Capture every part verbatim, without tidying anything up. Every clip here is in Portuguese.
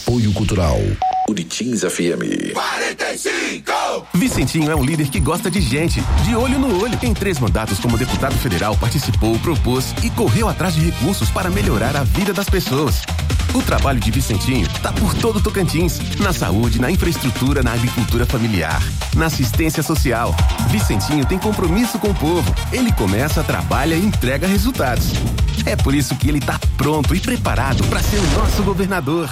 Apoio Cultural Uritins F M quarenta e cinco. Vicentinho é um líder que gosta de gente, de olho no olho. Em três mandatos como deputado federal, participou, propôs e correu atrás de recursos para melhorar a vida das pessoas. O trabalho de Vicentinho tá por todo o Tocantins, na saúde, na infraestrutura, na agricultura familiar, na assistência social. Vicentinho tem compromisso com o povo. Ele começa, trabalha e entrega resultados. É por isso que ele tá pronto e preparado para ser o nosso governador.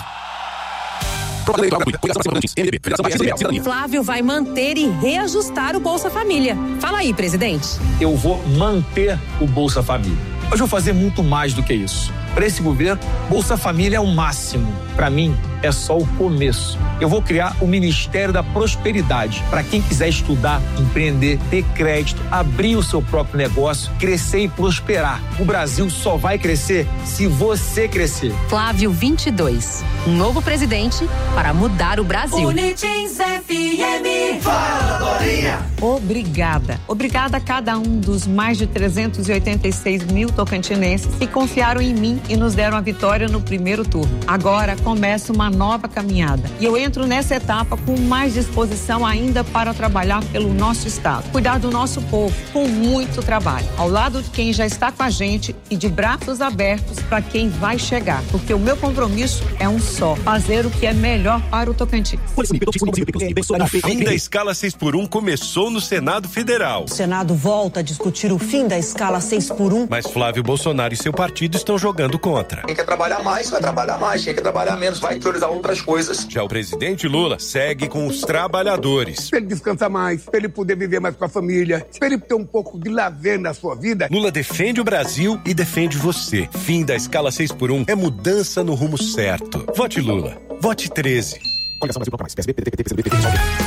Flávio vai manter e reajustar o Bolsa Família. Fala aí, presidente. Eu vou manter o Bolsa Família. Mas vou fazer muito mais do que isso. Para esse governo, Bolsa Família é o máximo. Para mim, é só o começo. Eu vou criar o Ministério da Prosperidade para quem quiser estudar, empreender, ter crédito, abrir o seu próprio negócio, crescer e prosperar. O Brasil só vai crescer se você crescer. Flávio vinte e dois, um novo presidente para mudar o Brasil. Unitins F M. Fala, Dorinha! Obrigada. Obrigada a cada um dos mais de trezentos e oitenta e seis mil tocantinenses que confiaram em mim e nos deram a vitória no primeiro turno. Agora começa uma nova caminhada e eu entro nessa etapa com mais disposição ainda para trabalhar pelo nosso estado, cuidar do nosso povo com muito trabalho, ao lado de quem já está com a gente e de braços abertos para quem vai chegar, porque o meu compromisso é um só, fazer o que é melhor para o Tocantins. O fim da escala seis por um começou no Senado Federal. O Senado volta a discutir o fim da escala seis por um. Mas Flávio Bolsonaro e seu partido estão jogando contra. Quem quer trabalhar mais, vai trabalhar mais. Quem quer trabalhar menos, vai priorizar outras coisas. Já o presidente Lula segue com os trabalhadores. Pra ele descansar mais, pra ele poder viver mais com a família, pra ele ter um pouco de lazer na sua vida. Lula defende o Brasil e defende você. Fim da escala seis por um é mudança no rumo certo. Vote Lula. Vote treze. Coligação Brasil Bloco Mais. P S B, P D T, P T, P C B, P T,